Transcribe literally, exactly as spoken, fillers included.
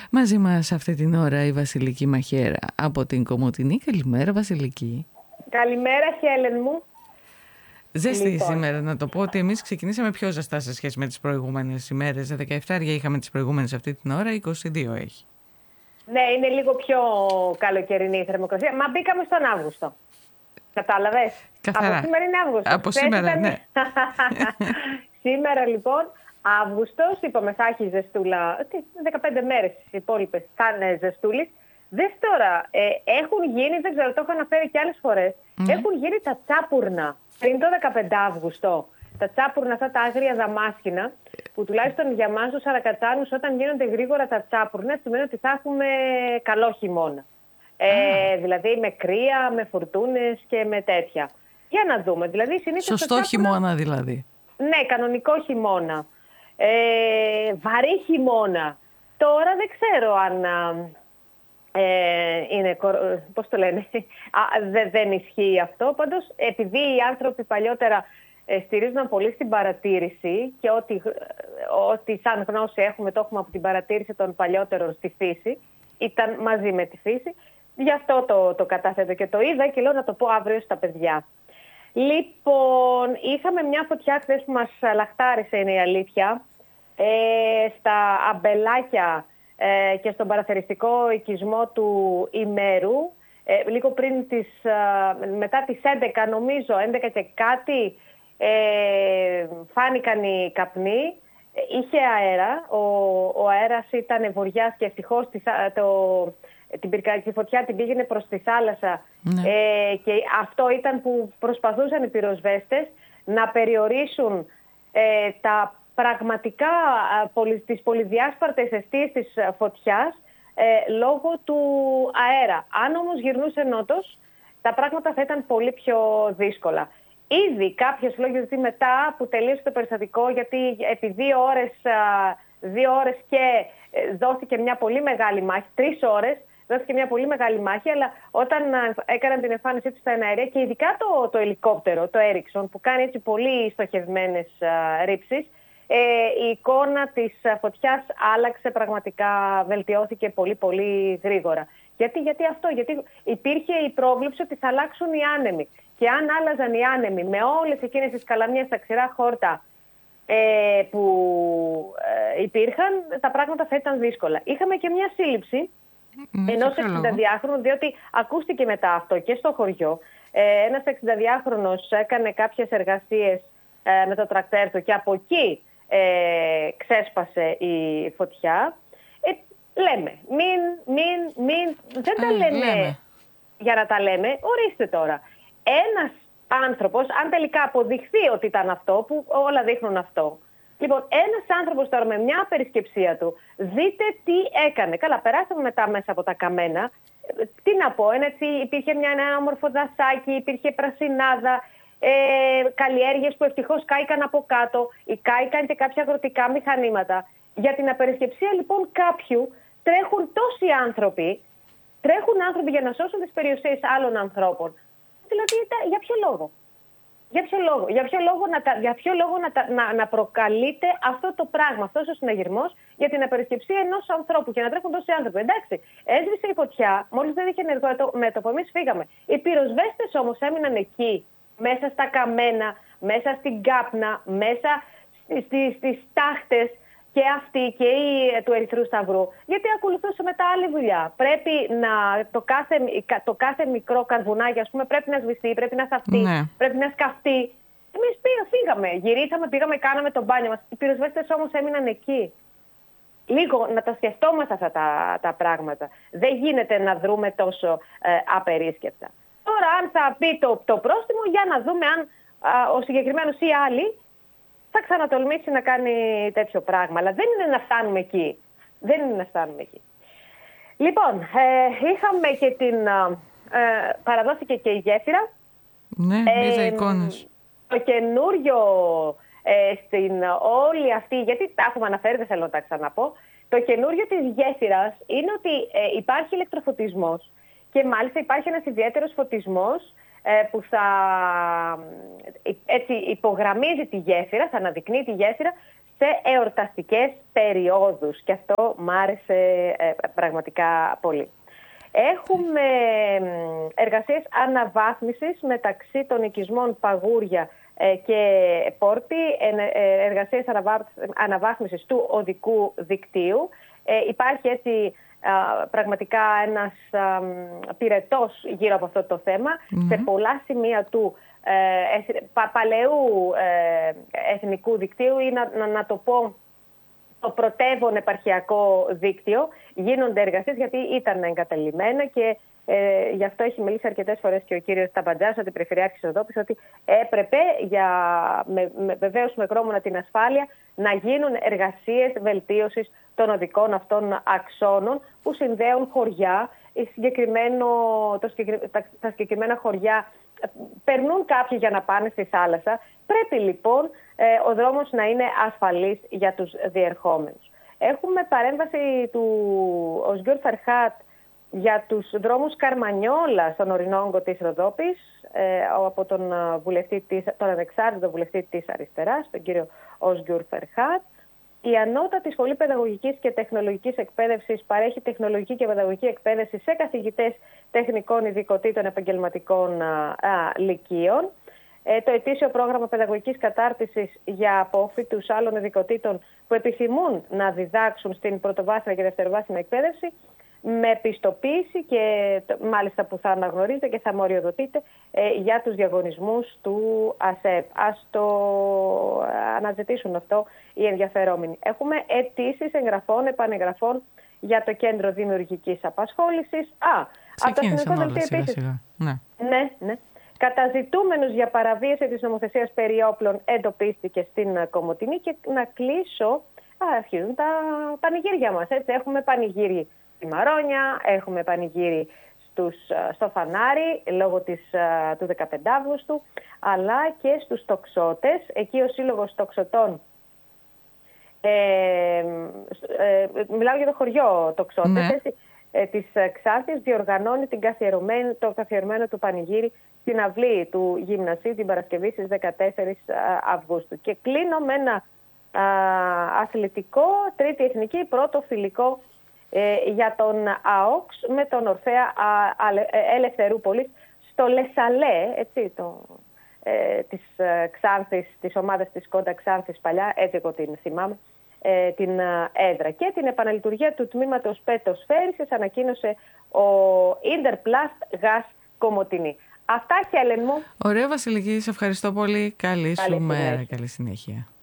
Μαζί μας αυτή την ώρα η Βασιλική Μαχέρα από την Κομοτηνή. Καλημέρα Βασιλική. Καλημέρα Χέλεν μου. Ζέστη λοιπόν. σήμερα, να το πω ότι εμείς ξεκινήσαμε πιο ζεστά σε σχέση με τις προηγούμενες ημέρες. δεκαεπτά είχαμε τις προηγούμενες αυτή την ώρα, είκοσι δύο έχει. Ναι, είναι λίγο πιο καλοκαιρινή η θερμοκρασία. Μα μπήκαμε στον Αύγουστο. Κατάλαβες. Καθαρά. Από σήμερα είναι Αύγουστο. Από σήμερα, ήταν... ναι. Σήμερα λοιπόν, Αύγουστος, είπαμε θα έχει ζεστούλα. δεκαπέντε μέρες οι υπόλοιπες θα είναι ζεστούλης. Δες τώρα, ε, έχουν γίνει, δεν ξέρω, το έχω αναφέρει και άλλες φορές, mm. έχουν γίνει τα τσάπουρνα πριν το δεκαπέντε Αύγουστο. Τα τσάπουρνα, αυτά τα άγρια δαμάσκηνα, που τουλάχιστον για εμάς τους Αρακατάνους, όταν γίνονται γρήγορα τα τσάπουρνα, σημαίνει ότι θα έχουμε καλό χειμώνα. Ε, mm. Δηλαδή με κρύα, με φουρτούνες και με τέτοια. Για να δούμε. Δηλαδή, σωστό τσάπουρνα... χειμώνα δηλαδή. Ναι, κανονικό χειμώνα. Ε, βαρύ χειμώνα. Τώρα δεν ξέρω αν... Ε, είναι, πώς το λένε, Α, δε, δεν ισχύει αυτό. Πάντως, επειδή οι άνθρωποι παλιότερα ε, στηρίζονταν πολύ στην παρατήρηση και ό,τι, ό,τι σαν γνώση έχουμε, το έχουμε από την παρατήρηση των παλιότερων στη φύση, ήταν μαζί με τη φύση, γι' αυτό το, το κατάθετω και το είδα και λέω να το πω αύριο στα παιδιά. Λοιπόν, είχαμε μια φωτιά χθες που μας λαχτάρισε, είναι η αλήθεια, ε, στα αμπελάκια Ε, και στον παραθεριστικό οικισμό του ημέρου, ε, λίγο πριν τις, ε, μετά τις έντεκα νομίζω, έντεκα και κάτι, ε, φάνηκαν οι καπνοί, ε, είχε αέρα, ο, ο αέρας ήταν βοριάς και ευτυχώς τη, το, την πυρκαγική φωτιά την πήγαινε προς τη θάλασσα, ναι. ε, και αυτό ήταν που προσπαθούσαν οι πυροσβέστες να περιορίσουν ε, τα πραγματικά τις πολυδιάσπαρτες αιστείες της φωτιάς ε, λόγω του αέρα. Αν όμως γυρνούσε νότος, τα πράγματα θα ήταν πολύ πιο δύσκολα. Ήδη κάποιες λόγες δει μετά που τελείωσε το περιστατικό, γιατί επί δύο ώρες, δύο ώρες και δόθηκε μια πολύ μεγάλη μάχη, τρεις ώρες, δόθηκε μια πολύ μεγάλη μάχη, αλλά όταν έκαναν την εμφάνισή του στα εναέρια και ειδικά το, το ελικόπτερο, το Ericsson, που κάνει έτσι πολύ στοχευμένες ρήψεις, Ε, η εικόνα της φωτιάς άλλαξε πραγματικά, βελτιώθηκε πολύ πολύ γρήγορα. Γιατί, γιατί αυτό, γιατί υπήρχε η πρόβλεψη ότι θα αλλάξουν οι άνεμοι. Και αν άλλαζαν οι άνεμοι με όλες εκείνες τις καλαμιές, τα ξηρά χόρτα ε, που ε, υπήρχαν, τα πράγματα θα ήταν δύσκολα. Είχαμε και μια σύλληψη mm, ενός εξηνταδυάχρονου, διότι ακούστηκε μετά αυτό και στο χωριό. Ε, ένας εξηνταδυάχρονος έκανε κάποιες εργασίες ε, με το τρακτέρ του και από εκεί Ε, ξέσπασε η φωτιά. Ε, λέμε, μην, μην, μην, δεν τα ε, λέμε, λέμε για να τα λέμε, ορίστε τώρα. Ένας άνθρωπος, αν τελικά αποδειχθεί ότι ήταν αυτό, που όλα δείχνουν αυτό. Λοιπόν, ένας άνθρωπος τώρα με μια απερισκεψία του, δείτε τι έκανε. Καλά, περάσαμε μετά μέσα από τα καμένα. Τι να πω, έτσι, υπήρχε μια, ένα όμορφο δασάκι, υπήρχε πρασινάδα, Ε, καλλιέργειες που ευτυχώς κάηκαν από κάτω ή κάηκαν και κάποια αγροτικά μηχανήματα. Για την απερισκεψία λοιπόν κάποιου τρέχουν τόσοι άνθρωποι, τρέχουν άνθρωποι για να σώσουν τις περιουσίες άλλων ανθρώπων. Δηλαδή για ποιο λόγο? Για ποιο λόγο, για ποιο λόγο, να, για ποιο λόγο να, να, να προκαλείται αυτό το πράγμα, αυτός ο συναγερμός για την απερισκεψία ενός ανθρώπου και να τρέχουν τόσοι άνθρωποι? Εντάξει, έσβησε η φωτιά, μόλις δεν είχε ενεργό μέτωπο, εμείς φύγαμε. Οι πυροσβέστες όμως έμειναν εκεί, μέσα στα καμένα, μέσα στην κάπνα, μέσα στις, στις τάχτες και αυτή και η του Ερυθρού Σταυρού, γιατί ακολουθούσε μετά άλλη δουλειά. Πρέπει να το κάθε, το κάθε μικρό καρβουνάκι, ας πούμε, πρέπει να σβηστεί, πρέπει να θαυτεί, ναι. πρέπει να σκαφτεί. Εμείς φύγαμε, γυρίσαμε, πήγαμε, κάναμε το μπάνιο μας. Οι πυροσβέστες όμως έμειναν εκεί. Λίγο να τα σκεφτόμαστε αυτά τα, τα πράγματα. Δεν γίνεται να δρούμε τόσο ε, απερίσκεπτα. Τώρα, αν θα πει το, το πρόστιμο, για να δούμε αν α, ο συγκεκριμένος ή άλλοι θα ξανατολμήσει να κάνει τέτοιο πράγμα. Αλλά δεν είναι να φτάνουμε εκεί. Δεν είναι να φτάνουμε εκεί. Λοιπόν, ε, είχαμε και την... Ε, παραδόθηκε και η γέφυρα. Ναι, είδα ε, εικόνες. Το καινούριο ε, στην όλη αυτή... Γιατί τα έχουμε αναφέρει, δεν θέλω να τα ξαναπώ. Το καινούριο της γέφυρας είναι ότι ε, υπάρχει ηλεκτροφωτισμός. Και μάλιστα υπάρχει ένας ιδιαίτερος φωτισμός ε, που θα έτσι, υπογραμμίζει τη γέφυρα, θα αναδεικνύει τη γέφυρα σε εορταστικές περιόδους. Και αυτό μ' άρεσε ε, πραγματικά πολύ. Έχουμε εργασίες αναβάθμισης μεταξύ των οικισμών Παγούρια και Πόρτη, εργασίες αναβάθμισης του οδικού δικτύου. Υπάρχει έτσι πραγματικά ένας πυρετός γύρω από αυτό το θέμα. Mm-hmm. Σε πολλά σημεία του παλαιού εθνικού δικτύου ή να, να, να το πω το πρωτεύον επαρχιακό δίκτυο γίνονται εργασίες γιατί ήταν εγκαταλειμμένα και ε, γι' αυτό έχει μιλήσει αρκετές φορές και ο κύριος Ταμπαντζάς, ο Περιφερειάρχης Ροδόπης, ότι έπρεπε για, με, με, βεβαίως με γνώμονα την ασφάλεια να γίνουν εργασίες βελτίωσης των οδικών αυτών αξώνων που συνδέουν χωριά, συγκεκριμένο, το, τα, τα συγκεκριμένα χωριά περνούν κάποιοι για να πάνε στη θάλασσα. Πρέπει λοιπόν ε, ο δρόμος να είναι ασφαλής για τους διερχόμενους. Έχουμε παρέμβαση του Οσγιούρ Φερχάτ για τους δρόμους Καρμανιόλα στον ορεινό όγκο της Ροδόπης ε, από τον, βουλευτή της, τον ανεξάρτητο βουλευτή της Αριστεράς, τον κύριο Οσγιούρ Φερχάτ. Η Ανώτατη Σχολή Παιδαγωγικής και Τεχνολογικής Εκπαίδευσης παρέχει τεχνολογική και παιδαγωγική εκπαίδευση σε καθηγητές τεχνικών ειδικοτήτων επαγγελματικών α, α, λυκείων. Ε, το ετήσιο πρόγραμμα παιδαγωγικής κατάρτισης για απόφοιτους άλλων ειδικοτήτων που επιθυμούν να διδάξουν στην πρωτοβάθμια και δευτεροβάθμια εκπαίδευση με πιστοποίηση και μάλιστα που θα αναγνωρίζετε και θα μοριοδοτείτε ε, για τους διαγωνισμούς του ΑΣΕΠ. Ας το αναζητήσουν αυτό οι ενδιαφερόμενοι. Έχουμε αιτήσεις εγγραφών, επανεγγραφών για το Κέντρο Δημιουργικής Απασχόλησης. Α, ξεκίνησαν όλα σιγά σιγά. Ναι. ναι, ναι. Καταζητούμενος για παραβίαση της νομοθεσίας περί όπλων εντοπίστηκε στην Κομοτηνή και να κλείσω, α, αρχίζουν τα πανηγύρια μας. Έτσι. Έχουμε πανηγύρι στη Μαρόνια, έχουμε πανηγύρι στους, στο Φανάρι λόγω της, του δεκαπέντε Αυγούστου, αλλά και στους τοξότες. Εκεί ο Σύλλογος Τοξωτών, ε, ε, μιλάω για το χωριό τοξότες, ναι. έτσι, ε, της Ξάρτης, διοργανώνει την καθιερωμένη, το καθιερωμένο του πανηγύρι στην αυλή του γυμνασίου την Παρασκευή στις δεκατέσσερις Αυγούστου. Και κλείνω με ένα α, αθλητικό, τρίτη εθνική, πρώτο φιλικό ε, για τον ΑΟΚΣ με τον Ορφέα α, α, Ελευθερούπολης στο Λεσσαλέ, έτσι, το, ε, της Ξάνθης, της ομάδας της Κόντα Ξάνθης παλιά, έτσι εγώ την θυμάμαι, ε, την έδρα. Και την επαναλειτουργία του τμήματος πέτοσφαίρισης ανακοίνωσε ο Ιντερπλάστ Γας Κομοτηνή. Αυτά, Χέλεν μου. Ωραία, Βασιλική, σε ευχαριστώ πολύ. Καλή, καλή σου μέρα, καλή συνέχεια.